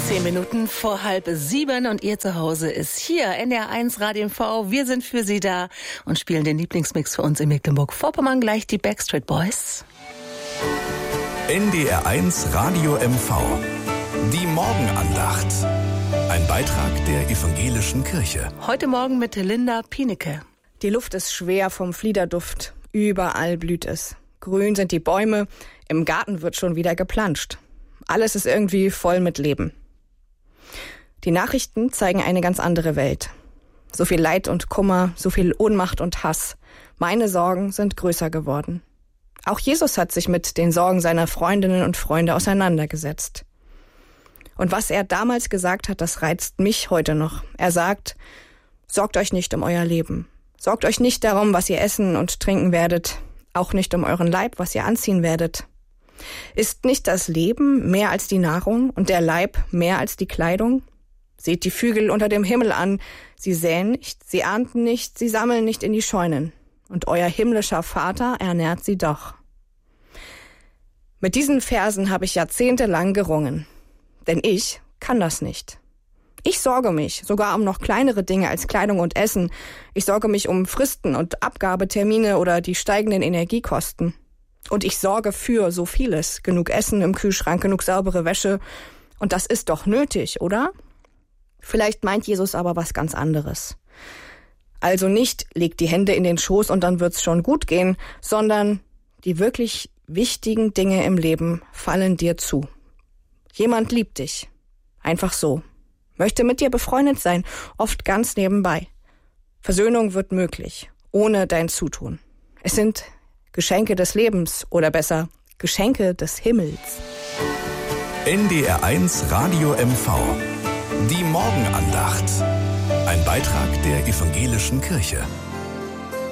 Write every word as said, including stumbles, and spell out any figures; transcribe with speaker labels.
Speaker 1: Zehn Minuten vor halb sieben und ihr Zuhause ist hier, N D R eins Radio M V. Wir sind für Sie da und spielen den Lieblingsmix für uns in Mecklenburg-Vorpommern, gleich die Backstreet Boys.
Speaker 2: N D R eins Radio M V. Die Morgenandacht. Ein Beitrag der Evangelischen Kirche.
Speaker 1: Heute Morgen mit Linda Pienecke.
Speaker 3: Die Luft ist schwer vom Fliederduft. Überall blüht es. Grün sind die Bäume. Im Garten wird schon wieder geplanscht. Alles ist irgendwie voll mit Leben. Die Nachrichten zeigen eine ganz andere Welt. So viel Leid und Kummer, so viel Ohnmacht und Hass. Meine Sorgen sind größer geworden. Auch Jesus hat sich mit den Sorgen seiner Freundinnen und Freunde auseinandergesetzt. Und was er damals gesagt hat, das reizt mich heute noch. Er sagt, sorgt euch nicht um euer Leben. Sorgt euch nicht darum, was ihr essen und trinken werdet. Auch nicht um euren Leib, was ihr anziehen werdet. Ist nicht das Leben mehr als die Nahrung und der Leib mehr als die Kleidung? Seht die Vögel unter dem Himmel an. Sie säen nicht, sie ernten nicht, sie sammeln nicht in die Scheunen. Und euer himmlischer Vater ernährt sie doch. Mit diesen Versen habe ich jahrzehntelang gerungen. Denn ich kann das nicht. Ich sorge mich sogar um noch kleinere Dinge als Kleidung und Essen. Ich sorge mich um Fristen und Abgabetermine oder die steigenden Energiekosten. Und ich sorge für so vieles. Genug Essen im Kühlschrank, genug saubere Wäsche. Und das ist doch nötig, oder? Vielleicht meint Jesus aber was ganz anderes. Also nicht, legt die Hände in den Schoß und dann wird's schon gut gehen, sondern die wirklich wichtigen Dinge im Leben fallen dir zu. Jemand liebt dich. Einfach so. Möchte mit dir befreundet sein, oft ganz nebenbei. Versöhnung wird möglich, ohne dein Zutun. Es sind Geschenke des Lebens oder besser, Geschenke des Himmels.
Speaker 2: N D R eins Radio M V. Die Morgenandacht. Ein Beitrag der Evangelischen Kirche.